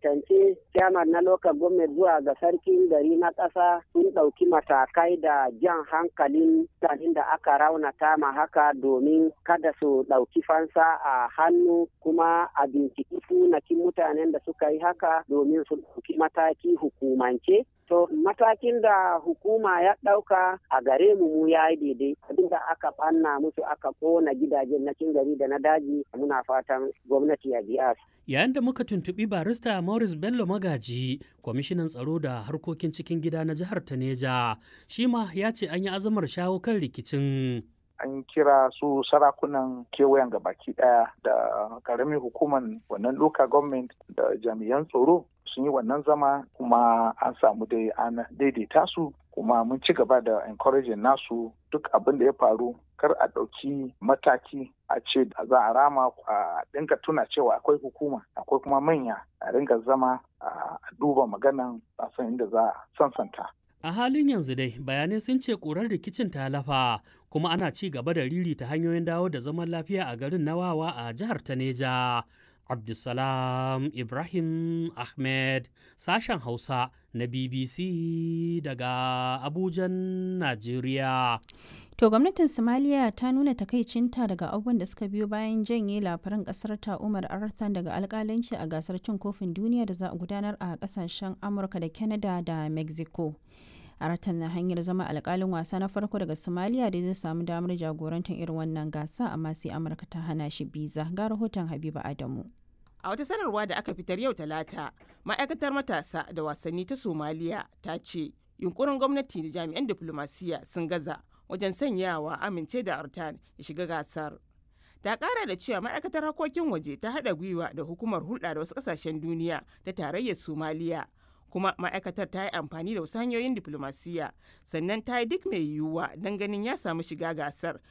gwamnatance chairman na local government zuwa ga sarkin gari na ƙasa sun ɗauki matakai da jan hankalin mutanen da aka raunata ma haka domin kada su ɗauki fansa a hannu, kuma a binciki sunakin mutanen da suka yi haka domin su ɗauki mataki hukumance. To matakin da hukuma ya ɗauka a gare mu ya yi daidai, abinda aka ɓanna musu aka ƙona gidajen na cikin gari da na daji, muna fatan gwamnati ya biya su. Yayin da muka tuntuɓi barista Maurice Bello Magaji, kwamishinan tsaro da harkokin cikin gida na jihar ta Neja, shi ma ya ce an yi azamar shawo kan rikicin. An kira su sarakunan kewayen gabaki daya da karamin hukumar wannan local government da jami'an tsaro sun yi wannan zama, kuma an samu dai an daidaita su, kuma mun ci gaba da encouraging nasu duk abin da ya faru kar a ɗauki mataki a ce za a rama, a dinga tuna cewa akwai hukuma, akwai kuma manya, a ringa zama a duba maganan a san inda za a sansanta. A halin yanzu dai bayanai sun ce ƙurar rikicin ta lafa, kuma ana ci gaba da ririta hanyoyin dawo da zaman lafiya a garin na Wawa a jihar ta Neja. Abdulsalam Ibrahim Ahmed, sashen Hausa na BBC daga Abujan, Najeriya. To gwamnatin Somalia ta nuna takaicinta daga abubuwan da suka biyo bayan janye labaran kasar ta Umar Arthan daga alkalanci a gasar cin kofin duniya da za a gudanar a kasashen Amurka da Canada da Mexico. Arthan na hanyar zama alkalin wasa na farko daga Somalia da zai samu damar jagorantar irin wannan gasa, amma sai Amurka ta hana shi biza. Ga rahoton Habiba Adamu. A wata sanarwa da aka fitar yau Talata, ma'aikatar matasa da wasanni ta Somaliya ta ce yunkurin gwamnati da jami'an diflomasiyya sun gaza wajen sanyawa amince da Arthan ya shiga gasar. Ta kara da cewa ma'aikatar harkokin waje ta haɗa gwiwa da hukumar hulɗa da wasu ƙasashen duniya ta tarayyar Somaliya, kuma ma'aikatar ta yi amfani da wasu hanyoyin diflomasiyya, sannan ta yi duk mai yiwuwa don ganin ya samu shiga gasar